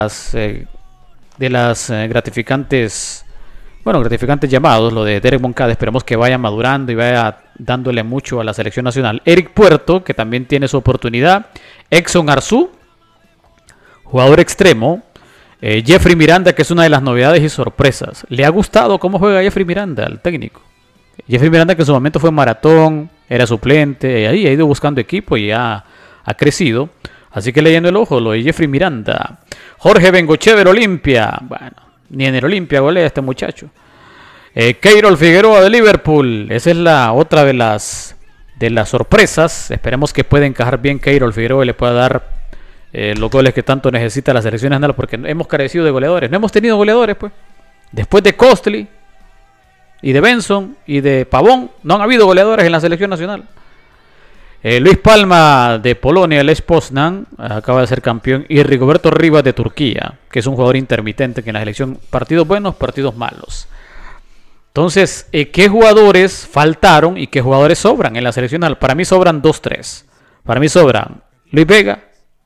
gratificantes llamados, lo de Derek Moncada. Esperemos que vaya madurando y vaya dándole mucho a la selección nacional. Eric Puerto, que también tiene su oportunidad. Exxon Arzú, jugador extremo. Jeffrey Miranda, que es una de las novedades y sorpresas. ¿Le ha gustado cómo juega Jeffrey Miranda al técnico? Jeffrey Miranda, que en su momento fue maratón, era suplente, ahí ha ido buscando equipo y ha crecido. Así que leyendo el ojo, lo de Jeffrey Miranda. Jorge Bengoche del Olimpia. Bueno, ni en el Olimpia golea este muchacho. Keirol Figueroa de Liverpool. Esa es la otra de las sorpresas. Esperemos que pueda encajar bien Keirol Figueroa y le pueda dar los goles que tanto necesita la selección nacional, porque hemos carecido de goleadores. No hemos tenido goleadores, pues. Después de Costly y de Benson y de Pavón, no han habido goleadores en la selección nacional. Luis Palma de Polonia, el Lech Poznan, acaba de ser campeón. Y Rigoberto Rivas de Turquía, que es un jugador intermitente que en la selección, partidos buenos, partidos malos. Entonces, ¿qué jugadores faltaron y qué jugadores sobran en la selección? Para mí sobran 2-3. Para mí sobran Luis Vega,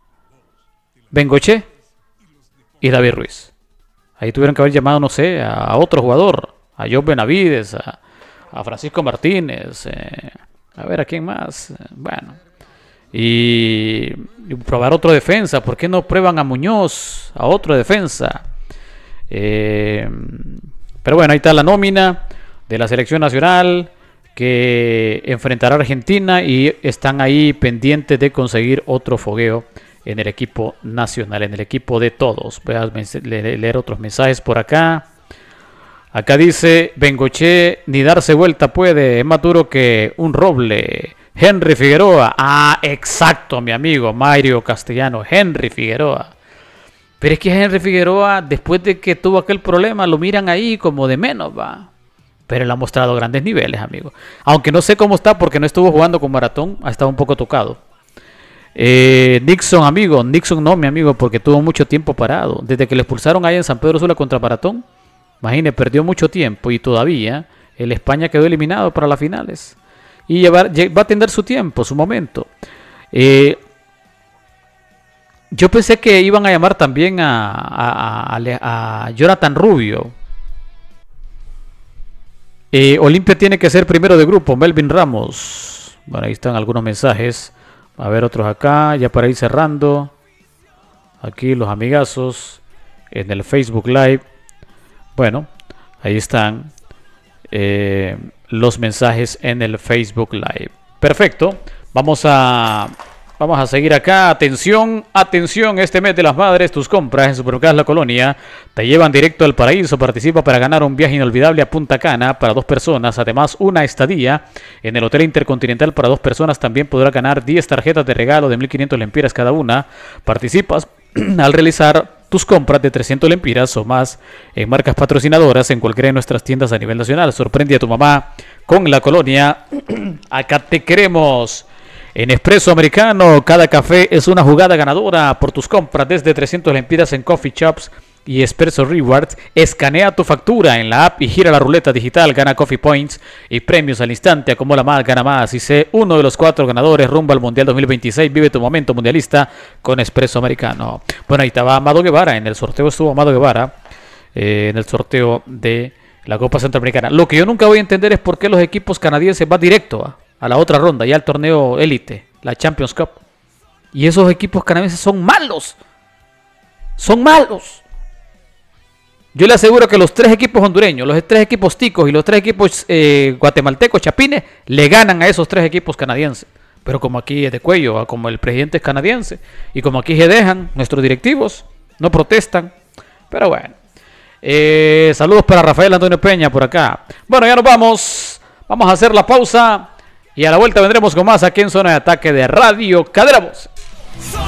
Bengoche y David Ruiz. Ahí tuvieron que haber llamado, no sé, a otro jugador, a Job Benavides, a Francisco Martínez, a ver, ¿a quién más? Bueno. Y probar otro defensa. ¿Por qué no prueban a Muñoz? A otro defensa. Pero bueno, ahí está la nómina de la selección nacional que enfrentará a Argentina y están ahí pendientes de conseguir otro fogueo en el equipo nacional, en el equipo de todos. Voy a leer otros mensajes por acá. Acá dice Bengoche, ni darse vuelta puede, es más duro que un roble. Henry Figueroa. Ah, exacto, mi amigo Mario Castellano. Henry Figueroa. Pero es que Henry Figueroa, después de que tuvo aquel problema, lo miran ahí como de menos, va. Pero él ha mostrado grandes niveles, amigo. Aunque no sé cómo está porque no estuvo jugando con Maratón, ha estado un poco tocado. Nixon, amigo. Nixon no, mi amigo, porque tuvo mucho tiempo parado. Desde que le expulsaron ahí en San Pedro Sula contra Maratón. Imagine, perdió mucho tiempo y todavía el España quedó eliminado para las finales. Y va a tener su tiempo, su momento. Yo pensé que iban a llamar también a Jonathan Rubio. Olimpia tiene que ser primero de grupo, Melvin Ramos. Bueno, ahí están algunos mensajes. A ver otros acá, ya para ir cerrando. Aquí los amigazos en el Facebook Live. Bueno, ahí están los mensajes en el Facebook Live. Perfecto. Vamos a seguir acá. Atención, atención. Este mes de las madres, tus compras en Supermercados La Colonia te llevan directo al paraíso. Participa para ganar un viaje inolvidable a Punta Cana para 2 personas. Además, una estadía en el Hotel Intercontinental para 2 personas. También podrá ganar 10 tarjetas de regalo de 1.500 lempiras cada una. Participas al realizar tus compras de 300 lempiras o más en marcas patrocinadoras en cualquiera de nuestras tiendas a nivel nacional. Sorprende a tu mamá con La Colonia. Acá te queremos. En Espresso Americano, cada café es una jugada ganadora. Por tus compras desde 300 lempiras en Coffee Shops y Espresso Rewards, escanea tu factura en la app y gira la ruleta digital. Gana Coffee Points y premios al instante. Acumula más, gana más y sé uno de los 4 ganadores rumbo al Mundial 2026. Vive tu momento mundialista con Espresso Americano. Bueno, ahí estaba Amado Guevara. En el sorteo estuvo Amado Guevara. En el sorteo de la Copa Centroamericana. Lo que yo nunca voy a entender es por qué los equipos canadienses van directo a la otra ronda, ya al torneo élite, la Champions Cup. Y esos equipos canadienses son malos. Son malos. Yo le aseguro que los 3 equipos hondureños, los 3 equipos ticos y los 3 equipos guatemaltecos, chapines, le ganan a esos 3 equipos canadienses. Pero como aquí es de cuello, como el presidente es canadiense, y como aquí se dejan, nuestros directivos no protestan. Pero bueno. Saludos para Rafael Antonio Peña por acá. Bueno, ya nos vamos. Vamos a hacer la pausa. Y a la vuelta vendremos con más aquí en Zona de Ataque de Radio Cadena Voz.